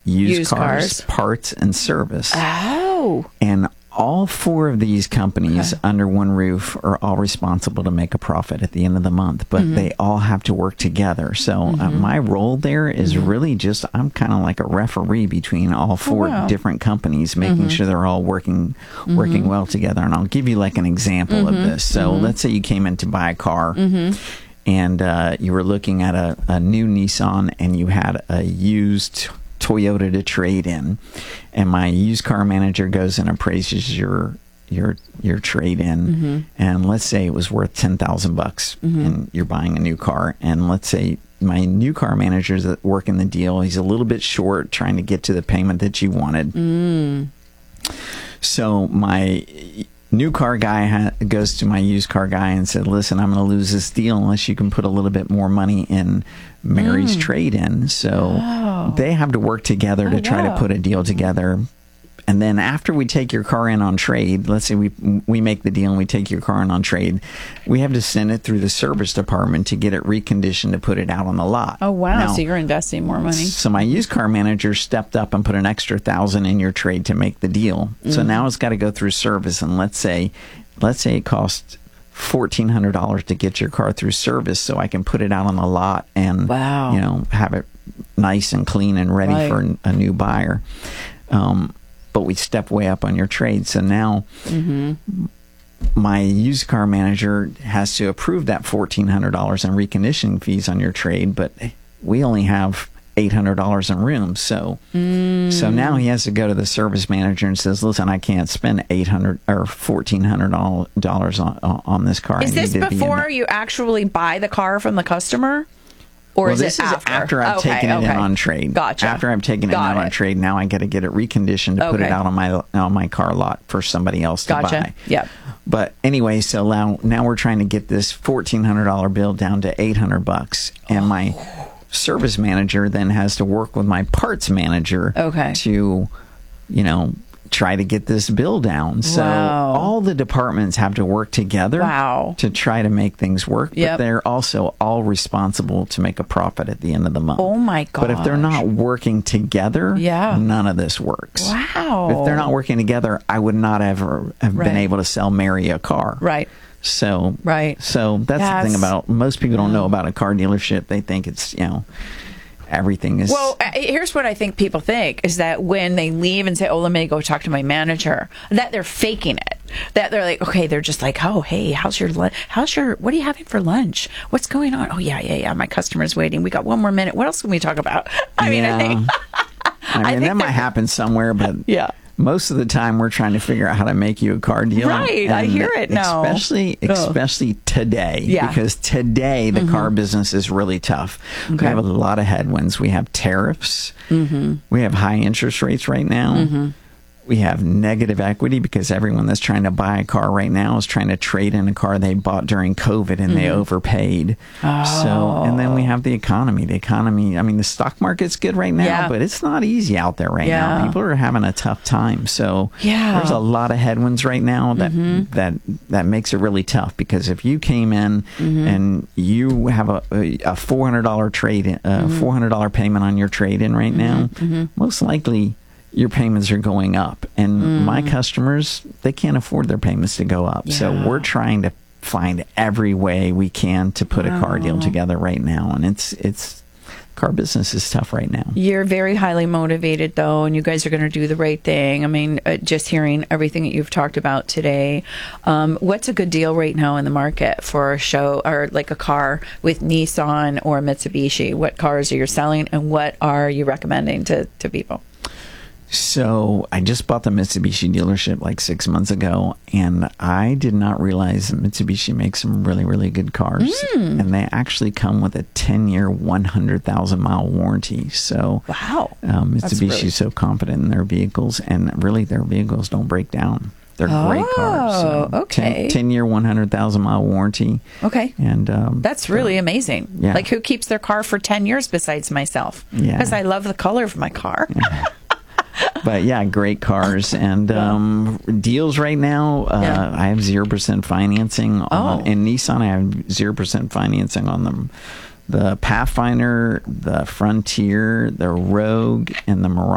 used cars, parts, and service. Oh. And all four of these companies under one roof are all responsible to make a profit at the end of the month, but they all have to work together. So my role there is really just, I'm kind of like a referee between all four different companies, making sure they're all working well together. And I'll give you like an example of this. So let's say you came in to buy a car and you were looking at a new Nissan and you had a used Toyota to trade in, and my used car manager goes and appraises your trade in, and let's say it was worth $10,000 and you're buying a new car, and let's say my new car manager's that working the deal, he's a little bit short trying to get to the payment that you wanted. So my new car guy goes to my used car guy and said, listen, I'm going to lose this deal unless you can put a little bit more money in Mary's trade-in. So they have to work together to try to put a deal together. And then after we take your car in on trade, let's say we make the deal and we take your car in on trade, we have to send it through the service department to get it reconditioned to put it out on the lot. Oh, wow. Now, so you're investing more money. So my used car manager stepped up and put an extra $1,000 in your trade to make the deal. So now it's got to go through service. And let's say it costs $1,400 to get your car through service so I can put it out on the lot and have it nice and clean and ready for a new buyer. But we step way up on your trade. So now my used car manager has to approve that $1,400 in reconditioning fees on your trade, but we only have $800 in room. So now he has to go to the service manager and says, listen, I can't spend $800 or $1,400 on this car. Is this before you actually buy the car from the customer? Or is it after I've taken it in on trade. Gotcha. After I've taken it in on trade, now I got to get it reconditioned to put it out on my car lot for somebody else to buy. Yep. But anyway, so now we're trying to get this $1,400 bill down to $800, and my service manager then has to work with my parts manager to, try to get this bill down. So all the departments have to work together to try to make things work, but they're also all responsible to make a profit at the end of the month. Oh my God. But if they're not working together, none of this works. Wow. If they're not working together, I would not ever have been able to sell Mary a car. Right. So that's the thing about, most people don't know about a car dealership. They think it's, everything is... Well, here's what I think people think, is that when they leave and say, let me go talk to my manager, that they're faking it. That they're like, okay, they're just like, oh, hey, what are you having for lunch? What's going on? Oh, yeah, my customer's waiting. We got one more minute. What else can we talk about? I mean, I think that might happen somewhere, but... Most of the time, we're trying to figure out how to make you a car deal. Right, I hear it now. Especially today, because today the car business is really tough. We have a lot of headwinds. We have tariffs. We have high interest rates right now. We have negative equity because everyone that's trying to buy a car right now is trying to trade in a car they bought during COVID and they overpaid. So, and then we have the economy. I mean, the stock market's good right now, but it's not easy out there right now. People are having a tough time. So there's a lot of headwinds right now that makes it really tough, because if you came in and you have a $400 trade, $400 payment on your trade-in right now, most likely your payments are going up, and my customers, they can't afford their payments to go up. So we're trying to find every way we can to put a car deal together right now, and it's car business is tough right now. You're very highly motivated, though, and you guys are going to do the right thing. I mean, just hearing everything that you've talked about today, what's a good deal right now in the market for a show, or like a car with Nissan or Mitsubishi? What cars are you selling, and what are you recommending to people? So I just bought the Mitsubishi dealership like 6 months ago, and I did not realize that Mitsubishi makes some really, really good cars. And they actually come with a 10-year, 100,000-mile warranty. So Mitsubishi is so confident in their vehicles, and really their vehicles don't break down. They're great cars. So 10-year, 100,000-mile warranty. Okay. And that's really amazing. Yeah. Like, who keeps their car for 10 years besides myself? Because I love the color of my car. But great cars and deals right now. I have 0% financing in Nissan. I have 0% financing on them. The Pathfinder, the Frontier, the Rogue, and the Mirage.